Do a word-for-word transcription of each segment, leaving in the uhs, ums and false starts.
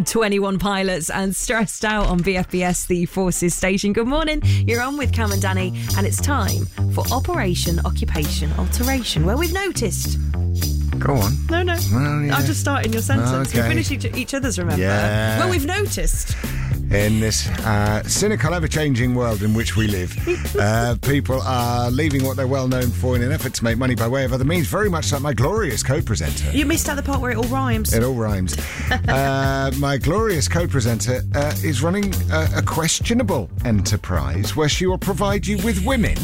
twenty-one pilots and stressed out on B F B S, the Forces station. Good morning. You're on with Cam and Danny, and it's time for Operation Occupation Alteration, where we've noticed... Go on. No, no. Well, yeah. I'll just start in your sentence. Okay. We finish each, each other's, remember? Yeah. Well, we've noticed. In this uh, cynical, ever-changing world in which we live, uh, people are leaving what they're well known for in an effort to make money by way of other means, very much like my glorious co-presenter. You missed out the part where it all rhymes. It all rhymes. uh, my glorious co-presenter uh, is running a, a questionable enterprise where she will provide you with women...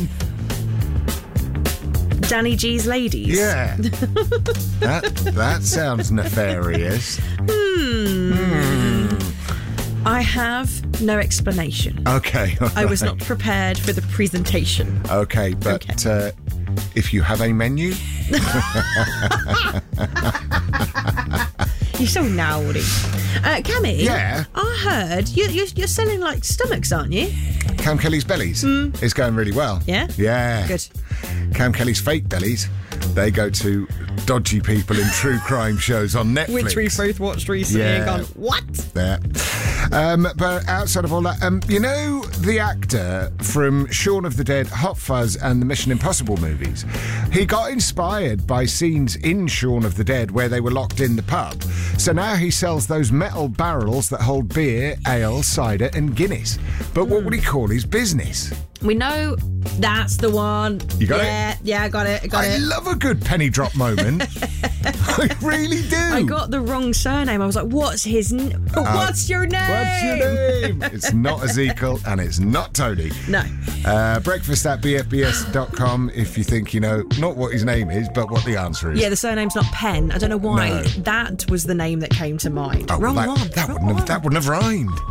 Danny G's ladies. Yeah. that, that sounds nefarious. Hmm. hmm. I have no explanation. Okay. Right. I was not prepared for the presentation. Okay, but okay. Uh, if you have a menu... You're so naughty. Uh, Cammy? Yeah? I heard you, you're, you're selling, like, stomachs, aren't you? Cam Kelly's Bellies mm. is going really well. Yeah? Yeah. Good. Cam Kelly's Fake Bellies, they go to dodgy people in true crime shows on Netflix. Which we've both watched recently yeah. and gone, what? Yeah. Um, but outside of all that, um, you know the actor from Shaun of the Dead, Hot Fuzz and the Mission Impossible movies? He got inspired by scenes in Shaun of the Dead where they were locked in the pub. So now he sells those metal barrels that hold beer, ale, cider and Guinness. But what mm. would he call his business? We know that's the one. You got yeah, it? Yeah, I got it. I got I it. love a good penny drop moment. I really do. I got the wrong surname. I was like, what's his n- uh, What's your name? What's your name? It's not Ezekiel and it's not Tony. No. Uh, breakfast at b f b s dot com if you think you know not what his name is, but what the answer is. Yeah, the surname's not Penn. I don't know why. No. That was the name that came to mind. Oh, wrong that, one. That, wrong wouldn't have, one. that wouldn't have rhymed.